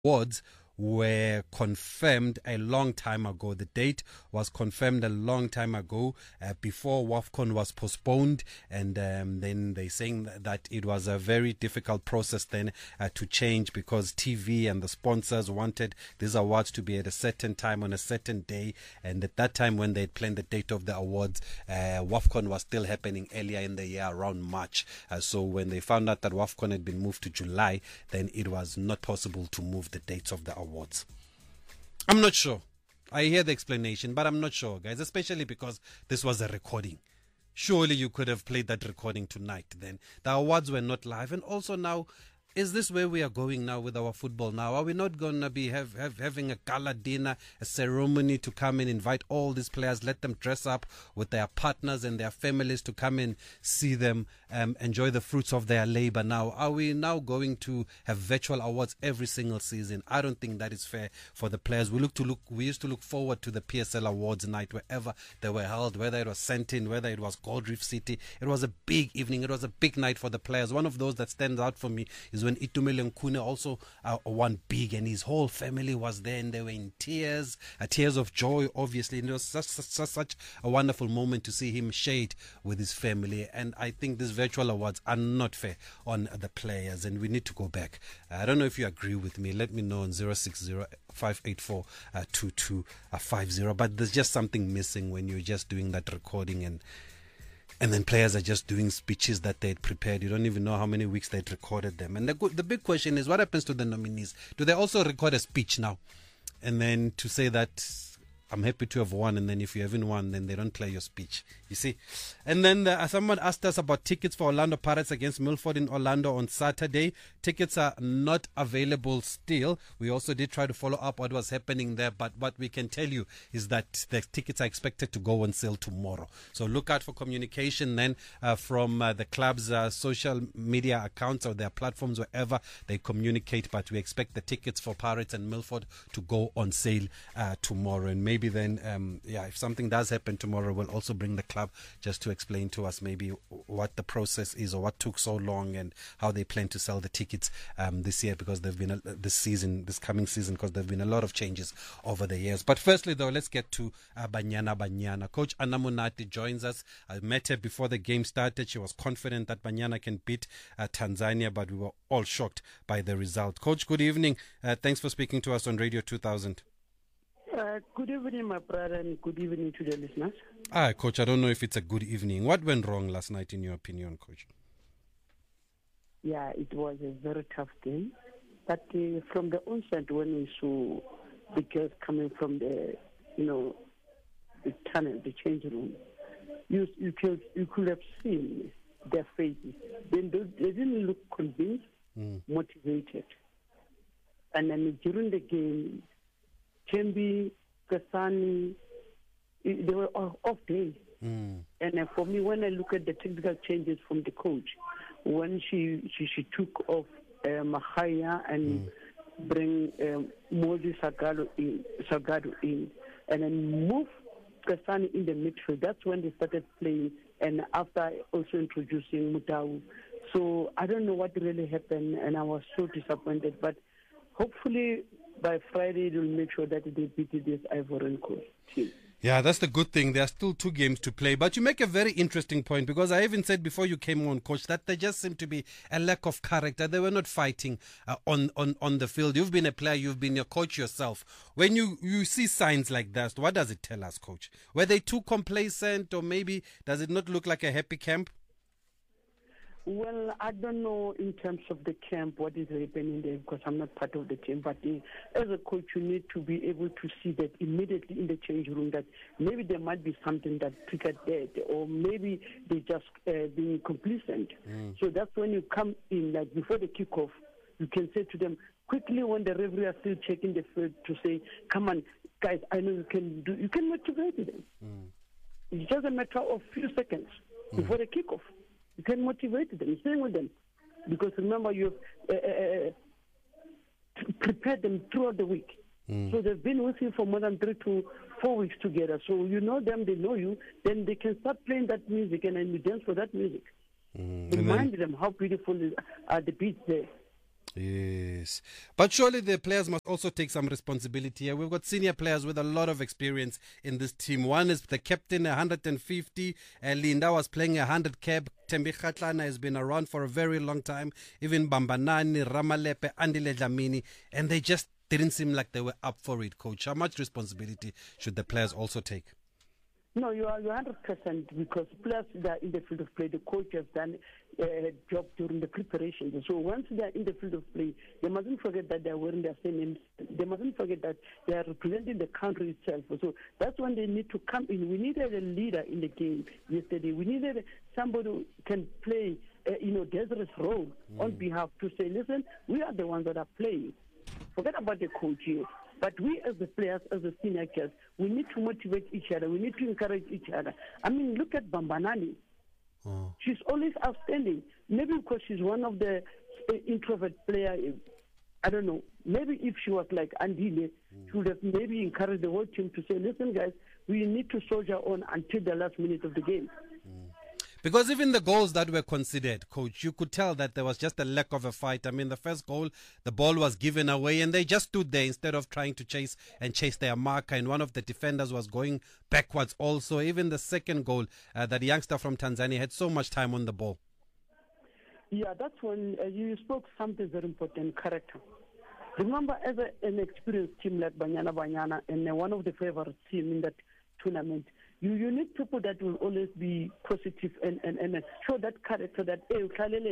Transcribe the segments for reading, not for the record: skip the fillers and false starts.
awards were confirmed a long time ago. The date was confirmed a long time ago before WAFCON was postponed, and then they saying that it was a very difficult process then to change, because TV and the sponsors wanted these awards to be at a certain time on a certain day, and at that time when they had planned the date of the awards, WAFCON was still happening earlier in the year around March. So when they found out that WAFCON had been moved to July, then it was not possible to move the dates of the awards. I'm not sure. I hear the explanation, but I'm not sure, guys, especially because this was a recording. Surely you could have played that recording tonight then. The awards were not live. And also now, is this where we are going now with our football now? Are we not going to be having a gala dinner, a ceremony to come and invite all these players, let them dress up with their partners and their families to come and see them enjoy the fruits of their labor now? Are we now going to have virtual awards every single season? I don't think that is fair for the players. We used to look forward to the PSL Awards night wherever they were held, whether it was Sentin, whether it was Gold Reef City. It was a big evening. It was a big night for the players. One of those that stands out for me is when Itumeleng Khune also won big, and his whole family was there, and they were in tears of joy, obviously. And it was such a wonderful moment to see him shade with his family. And I think these virtual awards are not fair on the players, and we need to go back. I don't know if you agree with me. Let me know on 060-584-2250. But there's just something missing when you're just doing that recording, and then players are just doing speeches that they'd prepared. You don't even know how many weeks they'd recorded them. And the big question is, what happens to the nominees? Do they also record a speech now? And then to say that I'm happy to have won, and then if you haven't won, then they don't play your speech, you see. And then someone asked us about tickets for Orlando Pirates against Milford in Orlando on Saturday. Tickets are not available still. We also did try to follow up what was happening there, but what we can tell you is that the tickets are expected to go on sale tomorrow. So look out for communication then from the club's social media accounts or their platforms, wherever they communicate. But we expect the tickets for Pirates and Milford to go on sale tomorrow. And maybe then, if something does happen tomorrow, we'll also bring the club just to explain to us maybe what the process is or what took so long and how they plan to sell the tickets this year, because there've been this coming season, because there've been a lot of changes over the years. But firstly, though, let's get to Banyana. Coach Anna Monati joins us. I met her before the game started. She was confident that Banyana can beat Tanzania, but we were all shocked by the result. Coach, good evening. Thanks for speaking to us on Radio 2000. Good evening, my brother, and good evening to the listeners. Coach, I don't know if it's a good evening. What went wrong last night, in your opinion, Coach? Yeah, it was a very tough game. But from the onset, when we saw the girls coming from the tunnel, the change room, you could have seen their faces. They didn't look convinced, motivated. And then during the game, Chembi, Kasani, they were off days. And for me, when I look at the technical changes from the coach, when she took off Mahaya and bring Modi Sagado in, and then move Kasani in the midfield, that's when they started playing. And after also introducing Mutau. So I don't know what really happened, and I was so disappointed. But hopefully by Friday, they'll make sure that they beat this Ivory Coast team. Yeah, that's the good thing. There are still 2 games to play. But you make a very interesting point, because I even said before you came on, Coach, that there just seemed to be a lack of character. They were not fighting on the field. You've been a player. You've been a coach yourself. When you see signs like that, what does it tell us, Coach? Were they too complacent, or maybe does it not look like a happy camp? Well, I don't know in terms of the camp what is happening there, because I'm not part of the team. But as a coach, you need to be able to see that immediately in the change room, that maybe there might be something that triggered that, or maybe they just being complacent. So that's when you come in, like before the kickoff, you can say to them quickly, when the referee are still checking the field, to say, "Come on, guys, I know you can do." You can motivate them. It's just a matter of few seconds before the kickoff. You can motivate them, stay with them. Because remember, you've prepared them throughout the week. So they've been with you for more than 3 to 4 weeks together. So you know them, they know you. Then they can start playing that music, and then you dance for that music. Remind them how beautiful are the beats there. Yes. But surely the players must also take some responsibility here. We've got senior players with a lot of experience in this team. One is the captain, 150. Linda was playing 100 cap. Tembi Khatlana has been around for a very long time. Even Bambanani, Ramalepe, Andile Dlamini. And they just didn't seem like they were up for it, coach. How much responsibility should the players also take? No, you're 100%, because players that are in the field of play, the coach has done a job during the preparation. So once they are in the field of play, they mustn't forget that they are wearing their same names. They mustn't forget that they are representing the country itself. So that's when they need to come in. We needed a leader in the game yesterday. We needed somebody who can play, Desiree's role on behalf to say, listen, we are the ones that are playing. Forget about the coach here. But we as the players, as the senior guys, we need to motivate each other. We need to encourage each other. I mean, look at Bambanani. She's always outstanding. Maybe because she's one of the introvert players. I don't know. Maybe if she was like Andile, she would have maybe encouraged the whole team to say, listen, guys, we need to soldier on until the last minute of the game. Because even the goals that were considered, coach, you could tell that there was just a lack of a fight. I mean, the first goal, the ball was given away and they just stood there instead of trying to chase their marker. And one of the defenders was going backwards also. Even the second goal, that youngster from Tanzania had so much time on the ball. Yeah, that's when you spoke something very important, character. Remember, as an experienced team like Banyana and one of the favorite teams in that tournament, you need people that will always be positive and show that character that, hey,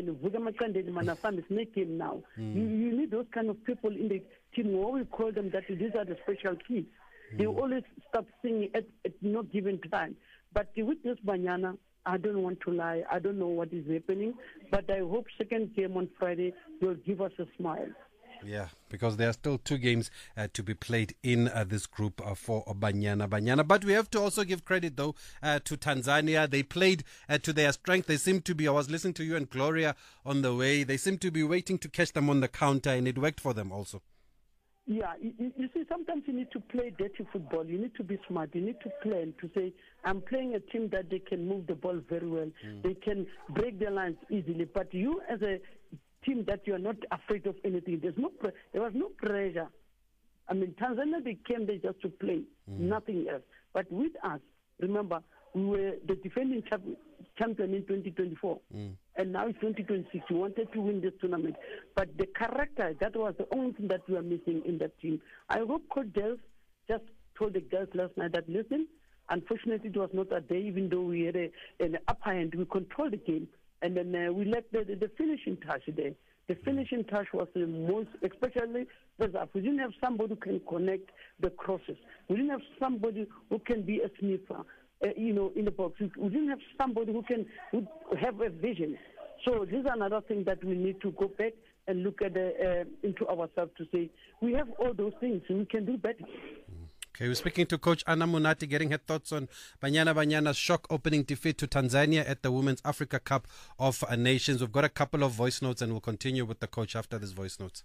make him now. You need those kind of people in the team. We always call them that these are the special kids. They always stop singing at no given time. But with this Banyana, I don't want to lie. I don't know what is happening. But I hope second game on Friday, they'll give us a smile. Yeah, because there are still 2 games to be played in this group for Banyana. But we have to also give credit, though, to Tanzania. They played to their strength. They seem to be, I was listening to you and Gloria on the way, they seem to be waiting to catch them on the counter, and it worked for them also. Yeah, you see, sometimes you need to play dirty football. You need to be smart. You need to plan to say, I'm playing a team that they can move the ball very well. They can break the lines easily. But you as a team that you are not afraid of anything. There was no pressure. I mean, Tanzania, they came there just to play, nothing else. But with us, remember, we were the defending champion in 2024, and now it's 2026. We wanted to win this tournament. But the character, that was the only thing that we were missing in that team. I hope Coach Dels just told the girls last night that, listen, unfortunately, it was not a day, even though we had an upper hand, we controlled the game. And then we let the finishing touch there. The finishing touch was the most, especially because we didn't have somebody who can connect the crosses. We didn't have somebody who can be a sniffer, in the box. We didn't have somebody who have a vision. So this is another thing that we need to go back and look at into ourselves to say, we have all those things and we can do better. Okay, we're speaking to Coach Anna Munati, getting her thoughts on Banyana's shock opening defeat to Tanzania at the Women's Africa Cup of Nations. We've got a couple of voice notes and we'll continue with the coach after these voice notes.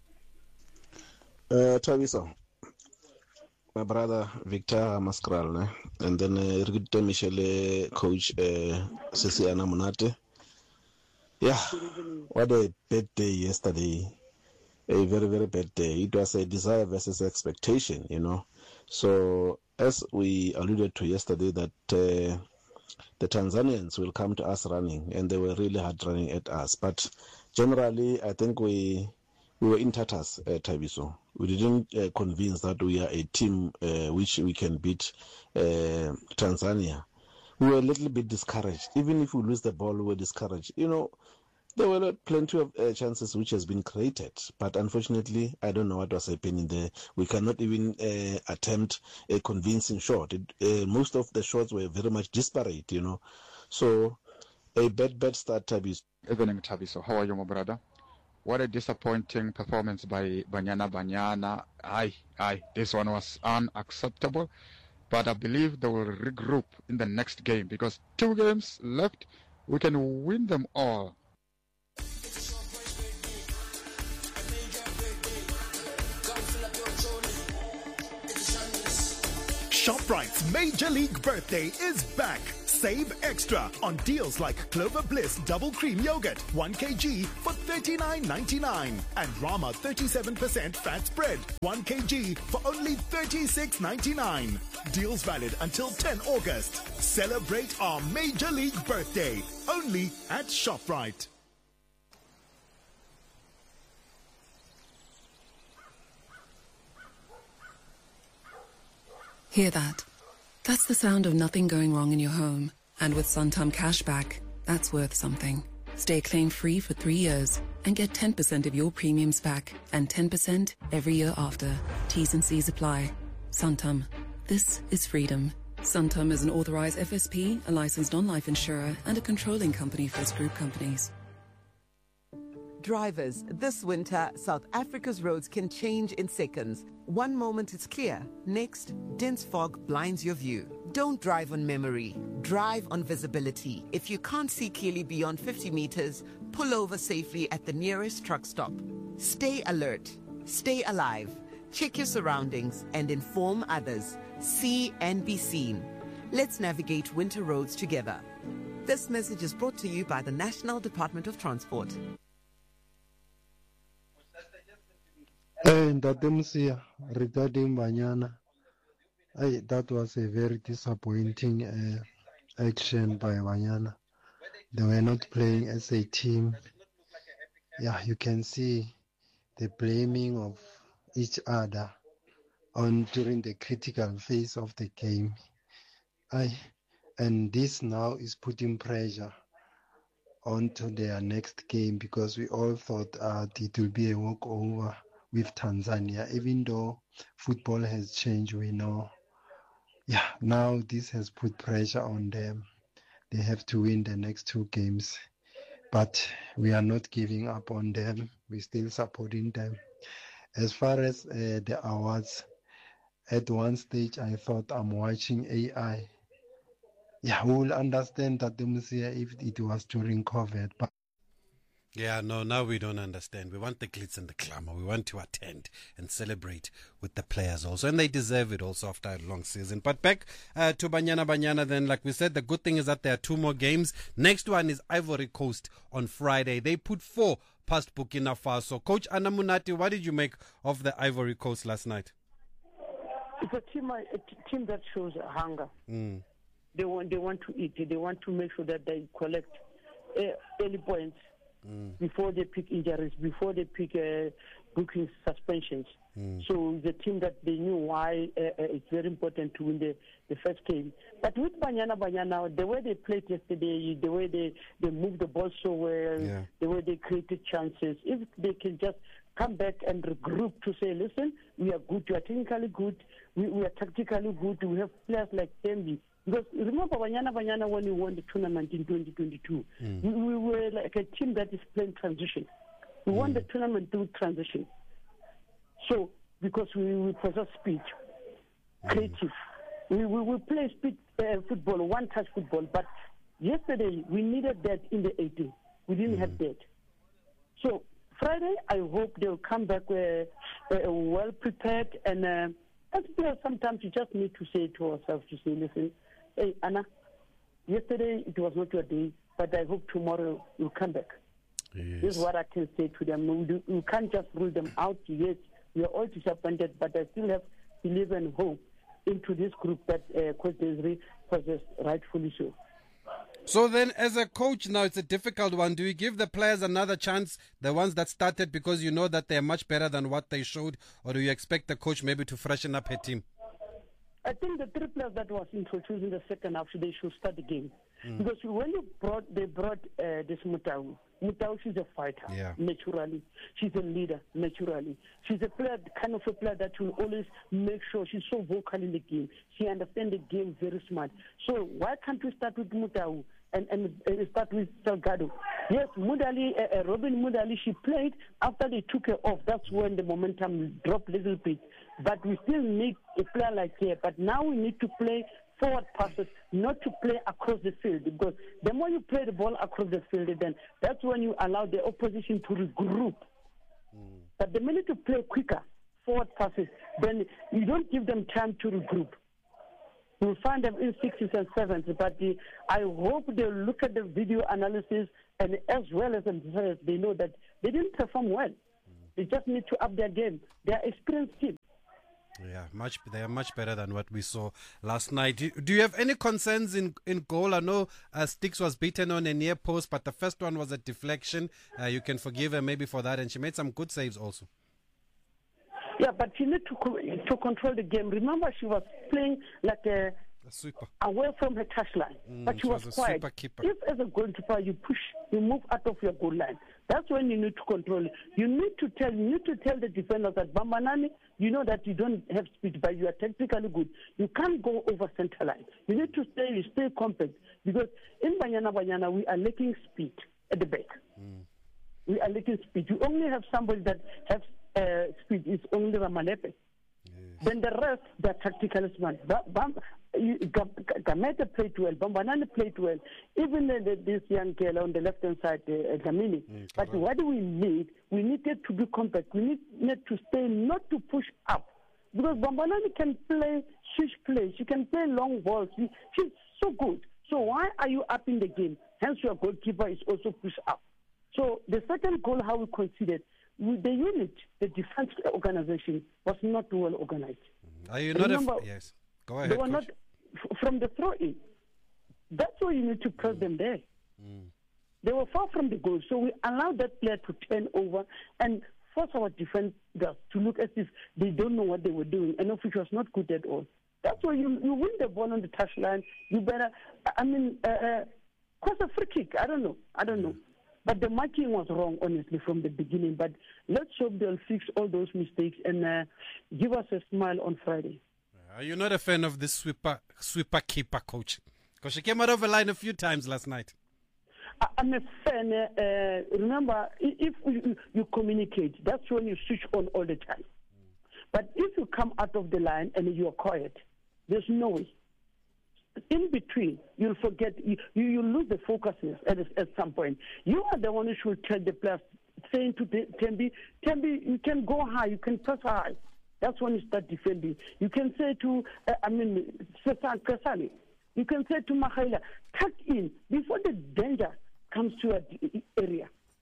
Tabiso, my brother Victor Maskral, and then Rigute Michele, Coach Sisi Anna Munati. Yeah, what a bad day yesterday. A very, very bad day. It was a desire versus expectation, So, as we alluded to yesterday, that the Tanzanians will come to us running, and they were really hard running at us. But generally, I think we were in tatters, Tabiso. We didn't convince that we are a team which we can beat Tanzania. We were a little bit discouraged. Even if we lose the ball, we were discouraged. There were plenty of chances which has been created, but unfortunately, I don't know what was happening there. We cannot even attempt a convincing shot. Most of the shots were very much disparate, So, a bad start, Tabiso. Evening, Tabiso. How are you, my brother? What a disappointing performance by Banyana. This one was unacceptable. But I believe they will regroup in the next game because 2 games left. We can win them all. ShopRite's Major League Birthday is back. Save extra on deals like Clover Bliss Double Cream Yogurt 1 kg for $39.99 and Rama 37% fat spread 1 kg for only $36.99. Deals valid until 10 August. Celebrate our Major League birthday only at ShopRite. Hear that? That's the sound of nothing going wrong in your home. And with Santam Cashback, that's worth something. Stay claim-free for 3 years and get 10% of your premiums back and 10% every year after. T's and C's apply. Santam. This is freedom. Santam is an authorized FSP, a licensed non-life insurer, and a controlling company for its group companies. Drivers, this winter, South Africa's roads can change in seconds. One moment it's clear, next, dense fog blinds your view. Don't drive on memory, drive on visibility. If you can't see clearly beyond 50 meters, pull over safely at the nearest truck stop. Stay alert, stay alive, check your surroundings and inform others. See and be seen. Let's navigate winter roads together. This message is brought to you by the National Department of Transport. Ntatemsia, regarding Banyana, that was a very disappointing action by Banyana. They were not playing as a team. Yeah, you can see the blaming of each other during the critical phase of the game. And this now is putting pressure onto their next game because we all thought it will be a walkover with Tanzania, even though football has changed, we know. Yeah, now this has put pressure on them. They have to win the next 2 games. But we are not giving up on them. We're still supporting them. As far as the awards, at one stage I thought I'm watching AI. Yeah, we will understand that if it was during COVID. But yeah, no, now we don't understand. We want the glitz and the glamour. We want to attend and celebrate with the players also. And they deserve it also after a long season. But back to Banyana then, like we said, the good thing is that there are 2 more games. Next one is Ivory Coast on Friday. They put 4 past Burkina Faso. Coach Anna Munati, what did you make of the Ivory Coast last night? It's a team that shows hunger. They want to eat. They want to make sure that they collect early points before they pick injuries, before they pick booking suspensions. So the team that they knew why it's very important to win the first game. But with Banyana, the way they played yesterday, the way they moved the ball so well, the way they created chances, if they can just come back and regroup to say, listen, we are good, we are technically good, we are tactically good, we have players like Tembi. Because remember Banyana when we won the tournament in 2022, we were like a team that is playing transition. We won the tournament through transition. So, because we possess speed, creative. We play speed football, one-touch football, but yesterday we needed that in the 18. We didn't have that. So, Friday, I hope they'll come back well prepared. And as players, sometimes you just need to say to ourselves, to say, listen, hey, Anna, yesterday it was not your day, but I hope tomorrow you'll come back. Yes. This is what I can say to them. We can't just rule them out. Yes, we are all disappointed, but I still have belief and hope into this group that Coach Desiree possesses, rightfully so. So then, as a coach now, it's a difficult one. Do you give the players another chance, the ones that started, because you know that they're much better than what they showed, or do you expect the coach maybe to freshen up her team? I think the 3 players that was introduced in the second half, they should start the game. Because when they brought this Mutau, she's a fighter, naturally. She's a leader, naturally. She's a player, kind of a player that will always make sure she's so vocal in the game. She understands the game very smart. So why can't we start with Mutau and start with Salgado? Yes, Robin Mudali, she played. After they took her off, that's when the momentum dropped a little bit. But we still need a player like her. But now we need to play forward passes, not to play across the field, because the more you play the ball across the field, then that's when you allow the opposition to regroup. But the minute you play quicker forward passes, then you don't give them time to regroup. we'll find them in 60s and 70s. But I hope they'll look at the video analysis, and as well as themselves, they know that they didn't perform well. They just need to up their game. They are experienced team. Yeah, they are much better than what we saw last night. Do you have any concerns in goal? I know Sticks was beaten on a near post, but the first one was a deflection. You can forgive her maybe for that, and she made some good saves also. Yeah, but she need to control the game. Remember, she was playing like a sweeper away from her touchline, but she was quiet. If as a goalkeeper you move out of your goal line, that's when you need to control it. You need to tell the defenders that Bambanani, you know that you don't have speed, but you are technically good. You can't go over center line. You need to stay compact, because in Banyana we are lacking speed at the back. We are lacking speed. You only have somebody that has speed. It's only Ramalepe. Then the rest, they're tactical smart. Gamete played well. Bambanani played well. Even this young girl on the left-hand side, Dlamini. But what do we need? We needed to be compact. We need to stay, not to push up. Because Bambanani can play switch play. She can play long balls. She's so good. So why are you up in the game? Hence your goalkeeper is also pushed up. So the second goal, how we considered, the unit, the defense organization was not well organized. Are you not? Yes. Go ahead. They were not from the throw-in. That's why you need to press them there. They were far from the goal, so we allowed that player to turn over and force our defenders to look as if they don't know what they were doing, and which was not good at all. That's why you win the ball on the touchline. You better, cause a free kick. I don't know. But the marking was wrong, honestly, from the beginning. But let's hope they'll fix all those mistakes and give us a smile on Friday. Are you not a fan of this sweeper keeper coach? Because she came out of the line a few times last night. I'm a fan. Remember, if you communicate, that's when you switch on all the time. But if you come out of the line and you're quiet, there's no way. In between, you'll forget, you lose the focuses at some point. You are the one who should tell the players, saying to Tembi, you can go high, you can press high. That's when you start defending. You can say to, Kasani, you can say to Mahaila, tuck in before the danger comes to your area.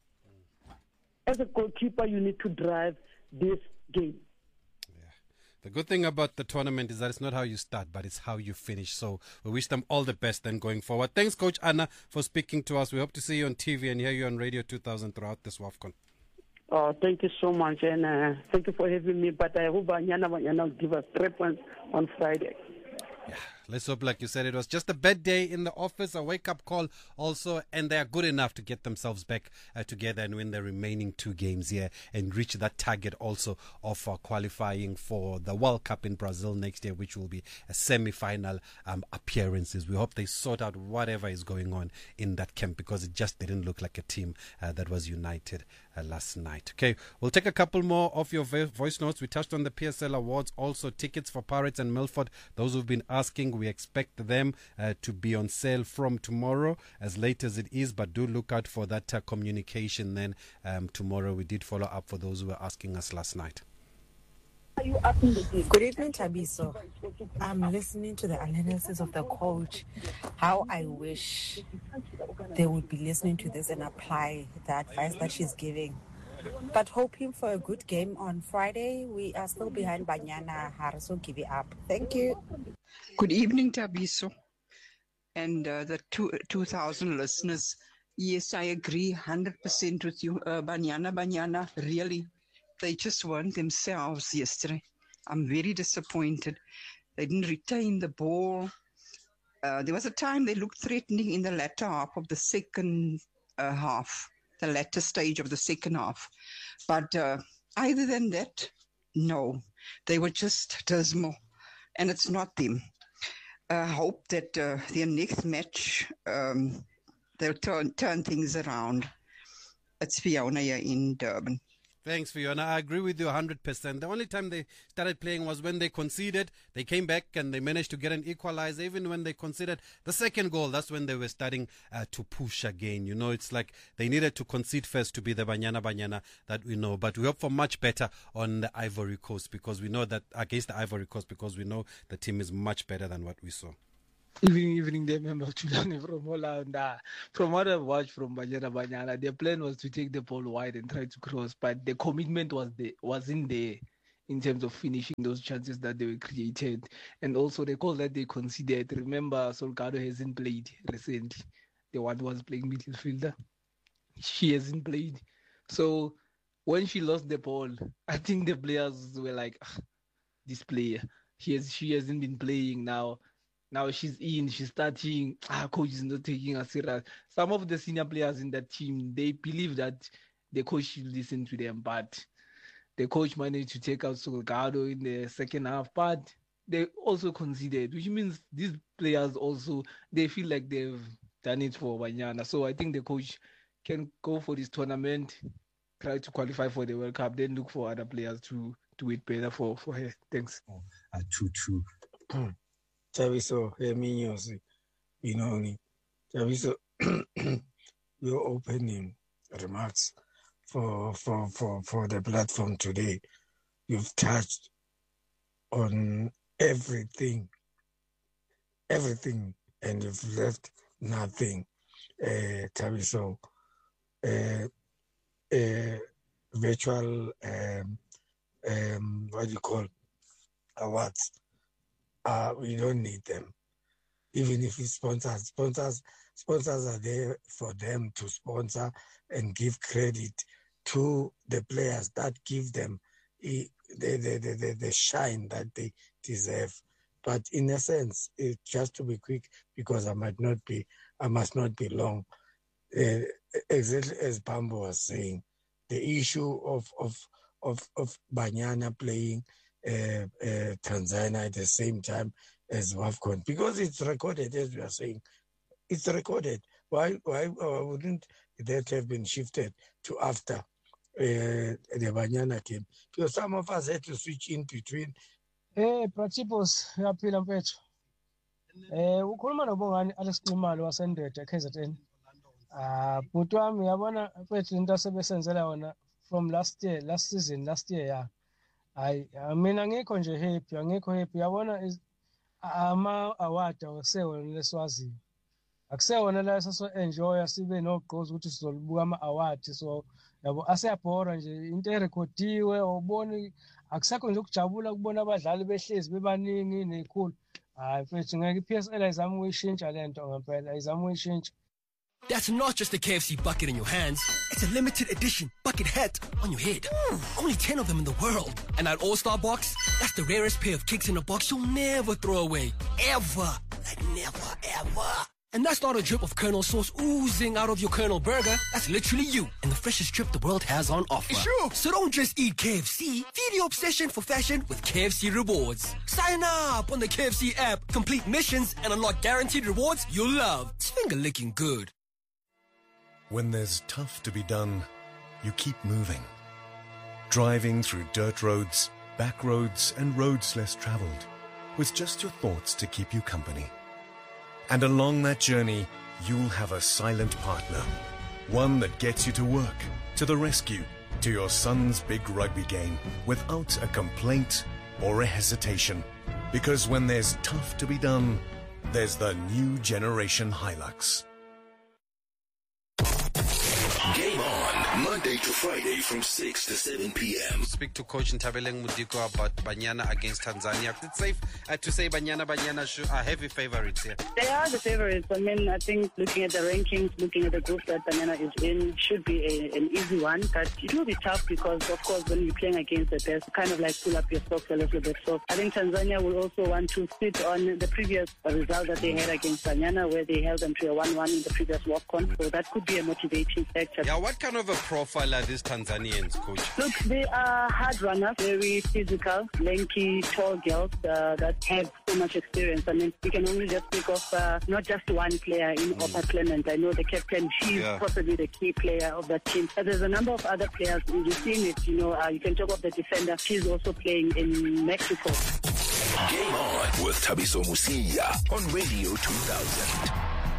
As a goalkeeper, you need to drive this game. The good thing about the tournament is that it's not how you start, but it's how you finish. So we wish them all the best then going forward. Thanks, Coach Anna, for speaking to us. We hope to see you on TV and hear you on Radio 2000 throughout this WAFCON. Oh, thank you so much, and thank you for having me. But I hope Banyana will give us 3 points on Friday. Yeah, let's hope, like you said, it was just a bad day in the office, a wake-up call also, and they are good enough to get themselves back together and win the remaining 2 games here and reach that target also of qualifying for the World Cup in Brazil next year, which will be a semi-final appearances. We hope they sort out whatever is going on in that camp, because it just didn't look like a team that was united last night. Okay, we'll take a couple more of your voice notes. We touched on the PSL Awards, also tickets for Pirates and Milford. Those who've been asking, we expect them to be on sale from tomorrow, as late as it is, but do look out for that communication then tomorrow. We did follow up for those who were asking us last night. Good evening, Tabiso. I'm listening to the analysis of the coach. How I wish they would be listening to this and apply the advice that she's giving. But hoping for a good game on Friday. We are still behind Banyana. So give it up. Thank you. Good evening, Tabiso, and the 2,000 listeners. Yes, I agree 100% with you. Banyana, really. They just weren't themselves yesterday. I'm very disappointed. They didn't retain the ball. There was a time they looked threatening in the latter half of the second half, the latter stage of the second half. But other than that, no. They were just dismal, and it's not them. I hope that their next match, they'll turn things around. It's Fiona here in Durban. Thanks, Fiona. I agree with you 100%. The only time they started playing was when they conceded. They came back and they managed to get an equalizer. Even when they conceded the second goal, that's when they were starting to push again. You know, it's like they needed to concede first to be the Banyana that we know. But we hope for much better on the Ivory Coast, because we know that against the Ivory Coast, because we know the team is much better than what we saw. Evening, day member Tulani from Holland. From what I watched from Banyana, their plan was to take the ball wide and try to cross, but the commitment wasn't there in terms of finishing those chances that they were created. And also the goal that they conceded. Remember, Solgado hasn't played recently. The one who was playing midfielder, she hasn't played. So when she lost the ball, I think the players were like, this player, she hasn't been playing now. Now she's starting. Coach is not taking her serious. Some of the senior players in that team, they believe that the coach should listen to them, but the coach managed to take out Solgado in the second half, but they also conceded, which means these players also, they feel like they've done it for Banyana. So I think the coach can go for this tournament, try to qualify for the World Cup, then look for other players to do it better for her. Thanks. 2-2. Tabiso, Tabiso, your opening remarks for the platform today, you've touched on everything, and you've left nothing. Tabiso, virtual, what do you call, awards. We don't need them. Even if it's sponsors are there for them to sponsor and give credit to the players that give them the shine that they deserve. But in a sense, just to be quick, because I must not be long. Exactly as Bambo was saying, the issue of Banyana playing Tanzania at the same time as WAFCON, because it's recorded, as we are saying, it's recorded. Why wouldn't that have been shifted to after the Banyana game? Because some of us had to switch in between. Principles yaphila mfethu. Ukhuluma nobongani Alex Qimalo wasendede KZN. Bhuti wami yabona mfethu into asebesenzela yona from last year yeah. Mina ngikho nje happy yabona ama-award awasewona leswaziyo, akusewona la saso-enjoya sibe nogqozi ukuthi sizolibuka ama-award, so yabo aseyabhora nje, into erekhodiwe awuboni, akusekho nje ukujabula kubona abadlali behlezi bebaningi nekhulu. Hayi mfethu ngeke i-PSL ayizama ukuyishintsha le nto ngempela, ayizama ukuyishintsha. That's not just a KFC bucket in your hands. It's a limited edition bucket hat on your head. Only 10 of them in the world. And that All-Star box, that's the rarest pair of kicks in a box you'll never throw away. Ever. Like never, ever. And that's not a drip of Colonel sauce oozing out of your Colonel burger. That's literally you and the freshest drip the world has on offer. It's true. So don't just eat KFC. Feed your obsession for fashion with KFC Rewards. Sign up on the KFC app, complete missions, and unlock guaranteed rewards you'll love. It's finger licking good. When there's tough to be done, you keep moving. Driving through dirt roads, back roads, and roads less traveled, with just your thoughts to keep you company. And along that journey, you'll have a silent partner. One that gets you to work, to the rescue, to your son's big rugby game, without a complaint or a hesitation. Because when there's tough to be done, there's the new generation Hilux. Game on, Monday to Friday from 6 to 7 p.m. Speak to Coach Ntabeleng Mudiko about Banyana against Tanzania. It's safe to say Banyana are heavy favorites here. They are the favorites. I mean, I think looking at the rankings, looking at the group that Banyana is in, should be an easy one. But it will be tough because, of course, when you're playing against the best, kind of like pull up your socks a little bit. So I think Tanzania will also want to sit on the previous result that they had against Banyana, where they held them to a 1-1 in the previous WAFCON. So that could be a motivating factor. Yeah, what kind of a profile profile these Tanzanians, coach? Look, they are hard runners, very physical, lanky, tall girls that have so much experience. I mean, we can only just speak of not just one player in Opa Clement. I know the captain, she's possibly the key player of that team. But there's a number of other players. You've seen it, you can talk of the defender. She's also playing in Mexico. Game On with Thabiso Mosia on Radio 2000.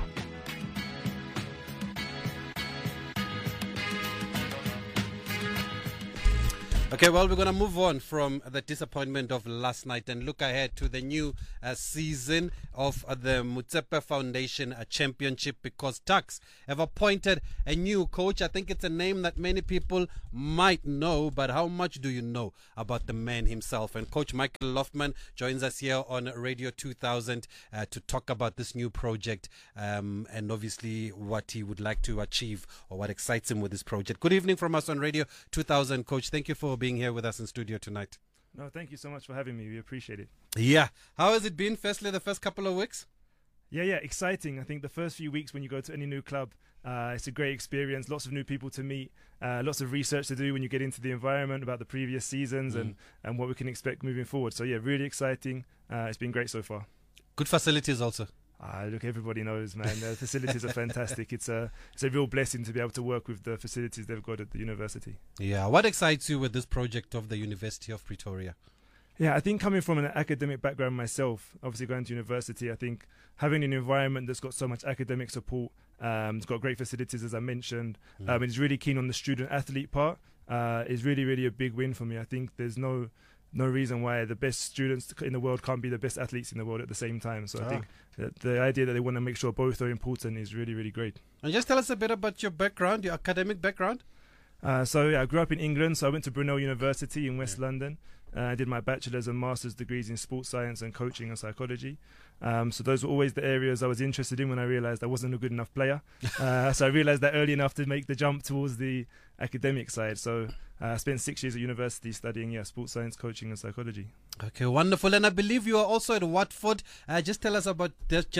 Okay, well, we're going to move on from the disappointment of last night and look ahead to the new season of the Motsepe Foundation Championship, because Tuks have appointed a new coach. I think it's a name that many people might know, but how much do you know about the man himself? And Coach Michael Loftman joins us here on Radio 2000 to talk about this new project and obviously what he would like to achieve or what excites him with this project. Good evening from us on Radio 2000, Coach. Thank you for being here with us in studio tonight. No, thank you so much for having me. We appreciate it. Yeah. How has it been, firstly, the first couple of weeks? Yeah, exciting. I think the first few weeks when you go to any new club, it's a great experience, lots of new people to meet, lots of research to do when you get into the environment about the previous seasons and what we can expect moving forward. So, yeah, really exciting. It's been great so far. Good facilities also. Look, everybody knows, man. The facilities are fantastic. It's a real blessing to be able to work with the facilities they've got at the university. Yeah. What excites you with this project of the University of Pretoria? Yeah, I think coming from an academic background myself, obviously going to university, I think having an environment that's got so much academic support, it's got great facilities, as I mentioned, and it's really keen on the student-athlete part, is really, really a big win for me. I think there's no reason why the best students in the world can't be the best athletes in the world at the same time. So I think that the idea that they want to make sure both are important is really, really great. And just tell us a bit about your background, your academic background. I grew up in England, so I went to Brunel University in West London. I did my bachelor's and master's degrees in sports science and coaching and psychology. So those were always the areas I was interested in when I realised I wasn't a good enough player. So I realised that early enough to make the jump towards the academic side. So I spent 6 years at university studying sports science, coaching and psychology. Okay, wonderful. And I believe you are also at Watford. Just tell us about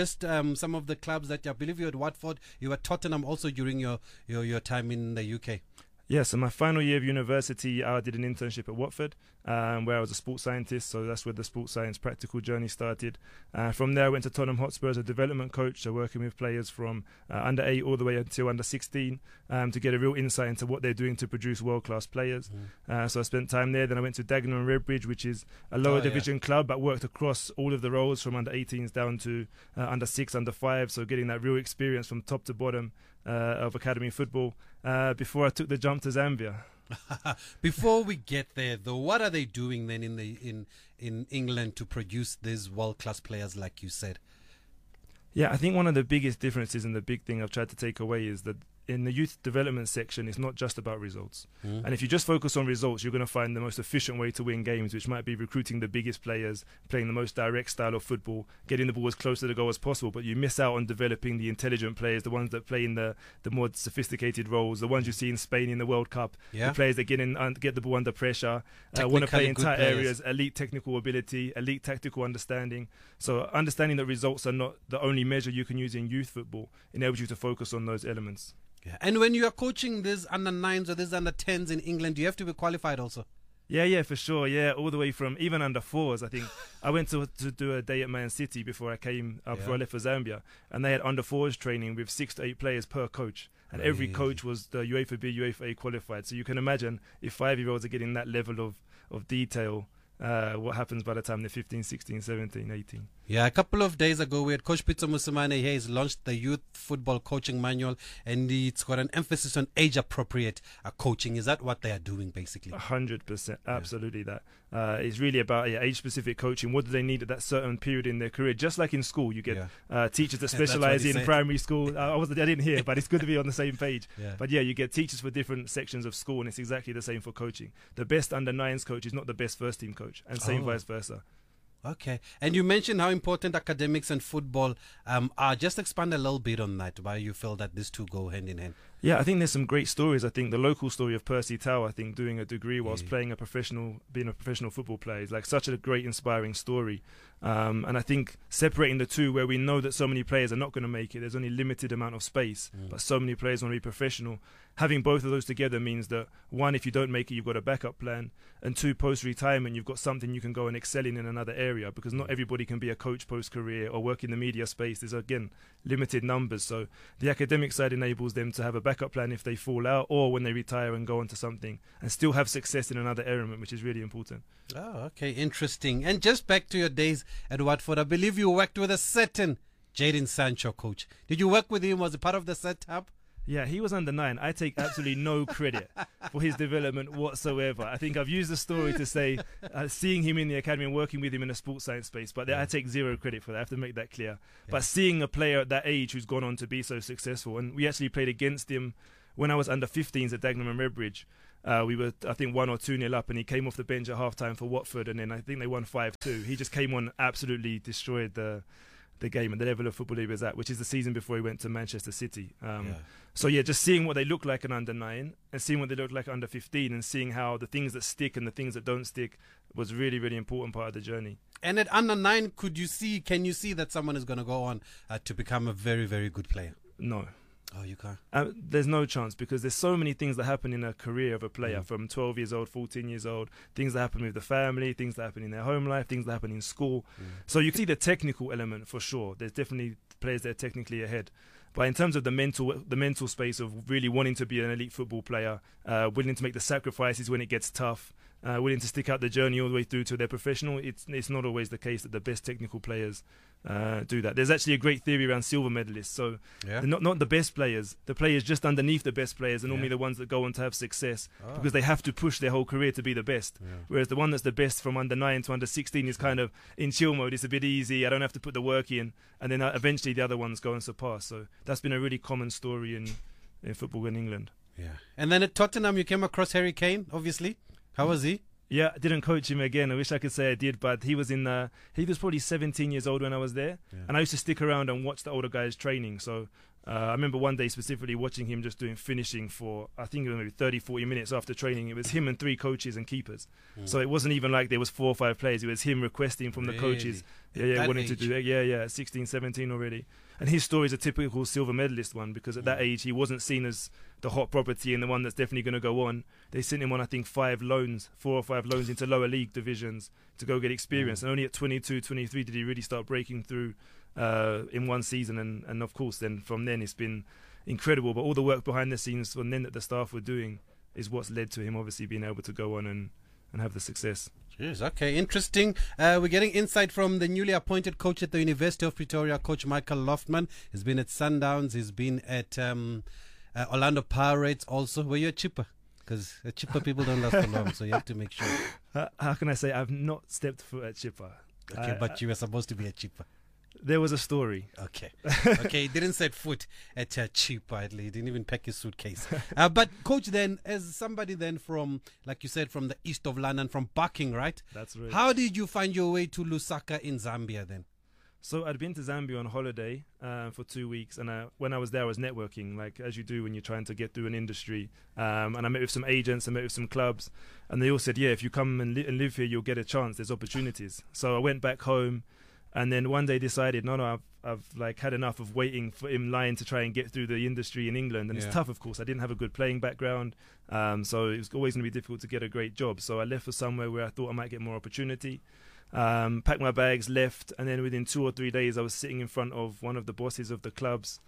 some of the clubs that I believe you're at Watford. You were at Tottenham also during your time in the UK. Yeah, so my final year of university, I did an internship at Watford, where I was a sports scientist, so that's where the sports science practical journey started. From there, I went to Tottenham Hotspur as a development coach, so working with players from under 8 all the way until under 16, to get a real insight into what they're doing to produce world-class players. So I spent time there. Then I went to Dagenham and Redbridge, which is a lower division club, but worked across all of the roles from under 18s down to under 6, under 5, so getting that real experience from top to bottom of academy football before I took the jump to Zambia. Before we get there, though, what are they doing then in England to produce these world-class players, like you said? Yeah, I think one of the biggest differences and the big thing I've tried to take away is that in the youth development section, it's not just about results. And if you just focus on results, you're going to find the most efficient way to win games, which might be recruiting the biggest players, playing the most direct style of football, getting the ball as close to the goal as possible. But you miss out on developing the intelligent players, the ones that play in the more sophisticated roles, the ones you see in Spain in the World Cup, the players that get the ball under pressure, want to play in tight areas, elite technical ability, elite tactical understanding. So understanding that results are not the only measure you can use in youth football enables you to focus on those elements. Yeah. And when you are coaching these under 9s or these under 10s in England, do you have to be qualified also? Yeah, for sure. Yeah, all the way from even under 4s. I think I went to do a day at Man City before I came before I left for Zambia, and they had under 4s training with 6 to 8 players per coach, and every coach was the UEFA B, UEFA A qualified. So you can imagine if 5-year-olds are getting that level of detail, what happens by the time they're 15, 16, 17, 18. Yeah, a couple of days ago, we had Coach Peter Musimane here. He's launched the Youth Football Coaching Manual, and it's got an emphasis on age-appropriate coaching. Is that what they are doing, basically? 100%, absolutely that. It's really about age-specific coaching. What do they need at that certain period in their career? Just like in school, you get teachers that specialise in primary school. I didn't hear, but it's good to be on the same page. But yeah, you get teachers for different sections of school, and it's exactly the same for coaching. The best under-9s coach is not the best first-team coach, and same vice versa. Okay. And you mentioned how important academics and football are. Just expand a little bit on that, why you feel that these two go hand in hand. Yeah, I think there's some great stories. I think the local story of Percy Tau, I think doing a degree whilst being a professional football player is like such a great, inspiring story. And I think separating the two, where we know that so many players are not going to make it, there's only limited amount of space, but so many players want to be professional. Having both of those together means that, one, if you don't make it, you've got a backup plan, and two, post-retirement, you've got something you can go and excel in another area, because not everybody can be a coach post-career or work in the media space. There's, again, limited numbers. So the academic side enables them to have a backup plan if they fall out, or when they retire and go on to something, and still have success in another area, which is really important. Oh, okay, interesting. And just back to your days at Watford, I believe you worked with a certain Jadon Sancho, coach. Did you work with him? Was it part of the setup? Yeah, he was under 9. I take absolutely no credit for his development whatsoever. I think I've used the story to say seeing him in the academy and working with him in a sports science space, but I take zero credit for that. I have to make that clear. Yeah. But seeing a player at that age who's gone on to be so successful, and we actually played against him when I was under 15s at Dagenham and Redbridge. We were, I think, 1 or 2-0 up, and he came off the bench at half-time for Watford, and then I think they won 5-2. He just came on, absolutely destroyed the game and the level of football he was at, which is the season before he went to Manchester City. So yeah, just seeing what they look like in under 9 and seeing what they look like under 15 and seeing how the things that stick and the things that don't stick was really, really important part of the journey. And at under 9, can you see that someone is going to go on to become a very, very good player? No. Oh, you can't? There's no chance, because there's so many things that happen in a career of a player from 12 years old, 14 years old, things that happen with the family, things that happen in their home life, things that happen in school. So you can see the technical element for sure. There's definitely players that are technically ahead. But in terms of the mental space of really wanting to be an elite football player, willing to make the sacrifices when it gets tough, willing to stick out the journey all the way through to their professional, it's not always the case that the best technical players do that. There's actually a great theory around silver medalists. So they're not the best players. The players just underneath the best players are normally the ones that go on to have success because they have to push their whole career to be the best. Whereas the one that's the best from under 9 to under 16 is kind of in chill mode. It's a bit easy. I don't have to put the work in. And then eventually the other ones go and surpass. So that's been a really common story in football in England. Yeah. And then at Tottenham, you came across Harry Kane, obviously. How was he? Yeah, I didn't coach him again. I wish I could say I did, but he was he was probably 17 years old when I was there, and I used to stick around and watch the older guys training. So I remember one day specifically watching him just doing finishing for, I think it was maybe 30, 40 minutes after training. It was him and 3 coaches and keepers. So it wasn't even like there was 4 or 5 players. It was him requesting from the coaches. Wanting to do it. 16, 17 already. And his story is a typical silver medalist one, because at that age he wasn't seen as the hot property and the one that's definitely going to go on. They sent him on, I think, 4 or 5 loans into lower league divisions to go get experience. And only at 22, 23 did he really start breaking through in one season. And of course, then from then it's been incredible. But all the work behind the scenes from then that the staff were doing is what's led to him obviously being able to go on and have the success. Yes, okay, interesting. We're getting insight from the newly appointed coach at the University of Pretoria, Coach Michael Loftman. He's been at Sundowns. He's been at Orlando Pirates also. Were you a chipper? Because chipper people don't last for long, so you have to make sure. How can I say I've not stepped foot at chipper? Okay, but you were supposed to be a chipper. There was a story. Okay. Okay, he didn't set foot at chipper. He didn't even pack his suitcase. But coach, then, as somebody then from, like you said, from the east of London, from Barking, right? That's right. How did you find your way to Lusaka in Zambia then? So I'd been to Zambia on holiday for 2 weeks, and when I was there, I was networking, like as you do when you're trying to get through an industry. And I met with some agents, I met with some clubs, and they all said, yeah, if you come and live here, you'll get a chance. There's opportunities. So I went back home, and then one day decided, no, I've like had enough of waiting for in line to try and get through the industry in England. And it's tough, of course. I didn't have a good playing background, so it was always going to be difficult to get a great job. So I left for somewhere where I thought I might get more opportunity. Packed my bags, left, and then within 2 or 3 days I was sitting in front of one of the bosses of the clubs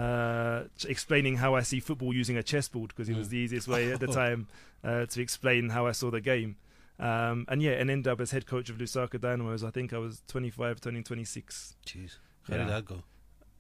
explaining how I see football using a chessboard, because it was the easiest way at the time to explain how I saw the game. And ended up as head coach of Lusaka Dynamos. I think I was 25, turning 26. Jeez, how did that go?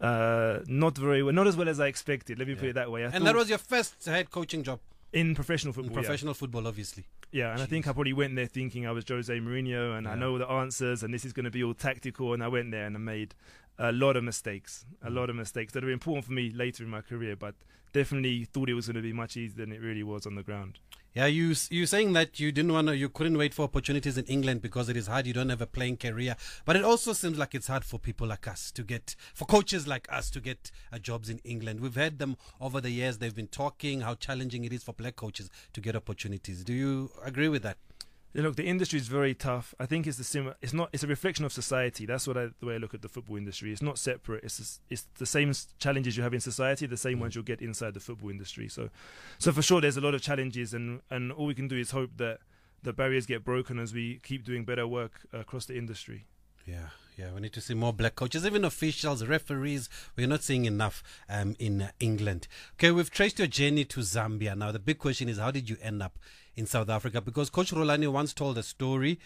Not very well, not as well as I expected. Let me put it that way. And that was your first head coaching job in professional football. In professional football, obviously. Yeah, and I think I probably went there thinking I was Jose Mourinho and I know the answers and this is going to be all tactical, and I went there and I made a lot of mistakes that are important for me later in my career, but definitely thought it was going to be much easier than it really was on the ground. Yeah, you're saying that you couldn't wait for opportunities in England because it is hard. You don't have a playing career, but it also seems like it's hard for people like us for coaches like us to get jobs in England. We've heard them over the years. They've been talking how challenging it is for black coaches to get opportunities. Do you agree with that? Yeah, look, the industry is very tough. I think it's a reflection of society. That's the way I look at the football industry. It's not separate. It's the same challenges you have in society, the same ones you'll get inside the football industry. So for sure, there's a lot of challenges, and all we can do is hope that the barriers get broken as we keep doing better work across the industry. Yeah, we need to see more black coaches, even officials, referees. We're not seeing enough in England. Okay, we've traced your journey to Zambia. Now, the big question is, how did you end up in South Africa? Because Coach Rulani once told a story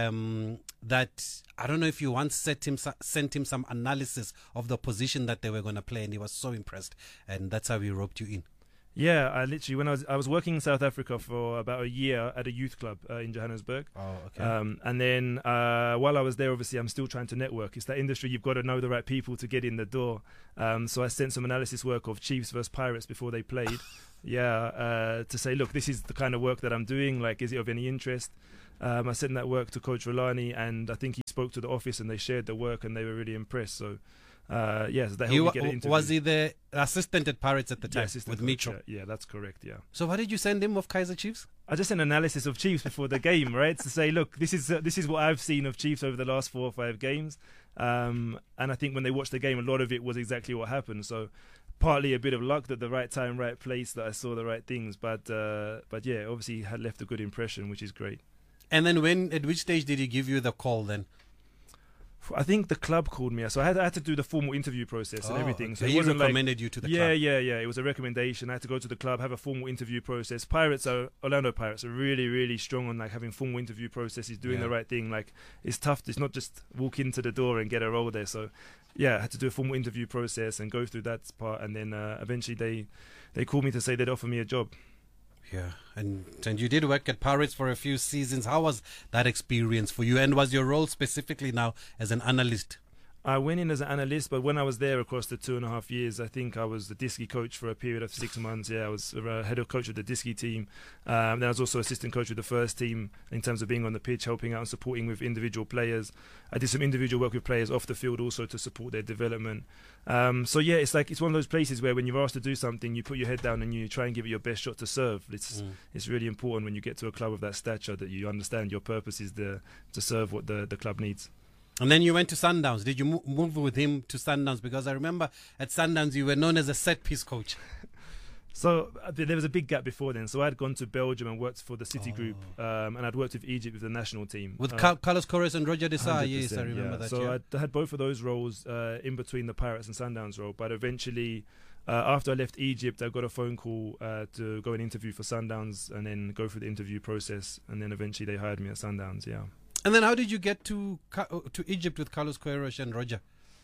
that, I don't know if you once sent him some analysis of the position that they were going to play, and he was so impressed, and that's how he roped you in. Yeah, I literally, when I was working in South Africa for about a year at a youth club in Johannesburg. Oh, okay. And then while I was there, obviously, I'm still trying to network. It's that industry, you've got to know the right people to get in the door. So I sent some analysis work of Chiefs versus Pirates before they played. To say, look, this is the kind of work that I'm doing. Like, is it of any interest? I sent that work to Coach Rulani, and I think he spoke to the office and they shared the work and they were really impressed. So yes, that helped me get an interview. Was he the assistant at Pirates at the time with Mitchell? Yeah, that's correct. Yeah. So what did you send him of Kaizer Chiefs? I just sent an analysis of Chiefs before the game, right? To say, look, this is what I've seen of Chiefs over the last 4 or 5 games, and I think when they watched the game, a lot of it was exactly what happened. So partly a bit of luck, that the right time, right place, that I saw the right things, but yeah, obviously had left a good impression, which is great. And then at which stage did he give you the call then? I think the club called me, so I had to do the formal interview process and everything. Okay. So he recommended you to the club. Yeah. It was a recommendation. I had to go to the club, have a formal interview process. Orlando Pirates are really, really strong on like having formal interview processes, doing the right thing. Like, it's tough. It's not just walk into the door and get a role there. So yeah, I had to do a formal interview process and go through that part, and then eventually they called me to say they'd offer me a job. Yeah, and you did work at Pirates for a few seasons. How was that experience for you? And was your role specifically now as an analyst? I went in as an analyst, but when I was there across the 2.5 years, I think I was the Diski coach for a period of 6 months. Yeah, I was head of coach of the Diski team. Then I was also assistant coach of the first team in terms of being on the pitch, helping out and supporting with individual players. I did some individual work with players off the field also to support their development. So yeah, it's one of those places where when you're asked to do something, you put your head down and you try and give it your best shot to serve. It's really important when you get to a club of that stature that you understand your purpose is to serve what the club needs. And then you went to Sundowns. Did you move with him to Sundowns? Because I remember at Sundowns you were known as a set-piece coach. So there was a big gap before then. So I had gone to Belgium and worked for the City Group, and I'd worked with Egypt with the national team. With Carlos Queiroz and Roger Desai, yes, I remember that. So I had both of those roles in between the Pirates and Sundowns role. But eventually, after I left Egypt, I got a phone call to go and interview for Sundowns and then go through the interview process. And then eventually they hired me at Sundowns, yeah. And then how did you get to Egypt with Carlos Queiroz and Roger?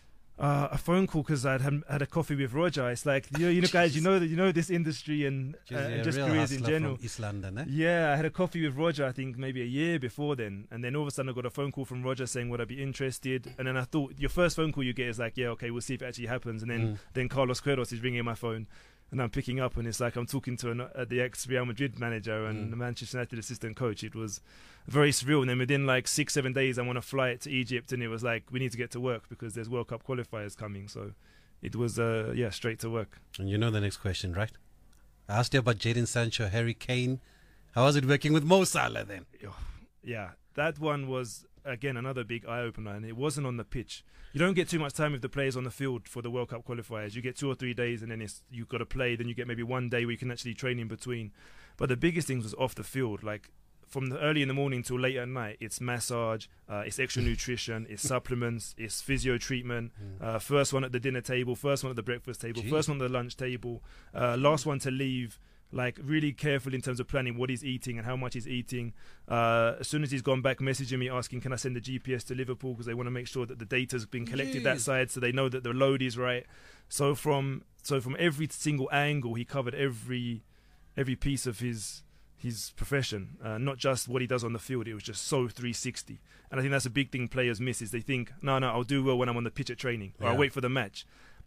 A phone call because I'd had a coffee with Roger. It's like, you know, guys, you know this industry and just careers in general. From East London, eh? Yeah, I had a coffee with Roger, I think maybe a year before then. And then all of a sudden I got a phone call from Roger saying, would I be interested? And then I thought, your first phone call you get is like, yeah, okay, we'll see if it actually happens. And then Carlos Queiroz is ringing my phone. And I'm picking up, and it's like I'm talking to the ex-Real Madrid manager and the Manchester United assistant coach. It was very surreal. And then within like 6-7 days, I'm on a flight to Egypt, and it was like, we need to get to work because there's World Cup qualifiers coming. So it was, straight to work. And you know the next question, right? I asked you about Jadon Sancho, Harry Kane. How was it working with Mo Salah then? Yeah, that one was, again, another big eye-opener, and it wasn't on the pitch. You don't get too much time with the players on the field for the World Cup qualifiers. You get 2 or 3 days, and then you've got to play. Then you get maybe 1 day where you can actually train in between. But the biggest thing was off the field. Like, from early in the morning till late at night, it's massage, it's extra nutrition, it's supplements, it's physio treatment. First one at the dinner table, first one at the breakfast table, first one at the lunch table, last one to leave. Like, really careful in terms of planning what he's eating and how much he's eating. As soon as he's gone back, messaging me asking, can I send the GPS to Liverpool, because they want to make sure that the data's been collected that side so they know that the load is right. So from every single angle, he covered every piece of his profession, not just what he does on the field. It was just so 360. And I think that's a big thing players miss, is they think, no, I'll do well when I'm on the pitch at training, or I'll wait for the match.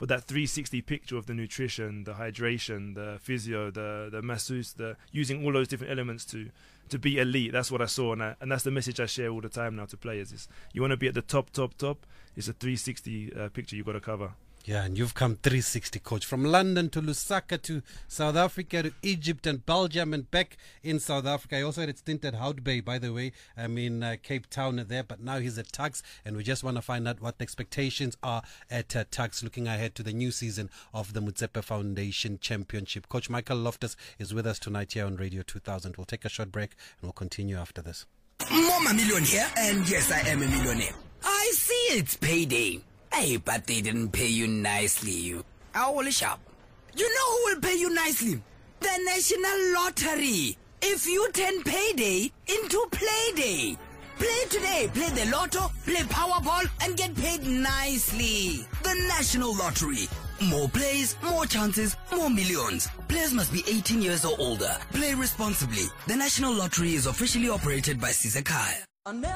but that 360 picture of the nutrition, the hydration, the physio, the masseuse, the using all those different elements to be elite. That's what I saw, and that's the message I share all the time now to players. Is you want to be at the top. It's a 360 picture you've got to cover. Yeah, and you've come 360, coach. From London to Lusaka to South Africa to Egypt and Belgium and back in South Africa. He also had a stint at Hout Bay, by the way, in Cape Town there, but now he's at Tuks, and we just want to find out what the expectations are at Tuks looking ahead to the new season of the Motsepe Foundation Championship. Coach Michael Loftus is with us tonight here on Radio 2000. We'll take a short break and we'll continue after this. Mama millionaire, and yes, I am a millionaire. I see it's payday. Hey, but they didn't pay you nicely, you. Holy sharp. You know who will pay you nicely? The National Lottery. If you turn payday into playday. Play today. Play the lotto, play Powerball, and get paid nicely. The National Lottery. More plays, more chances, more millions. Players must be 18 years or older. Play responsibly. The National Lottery is officially operated by Caesar Kaya.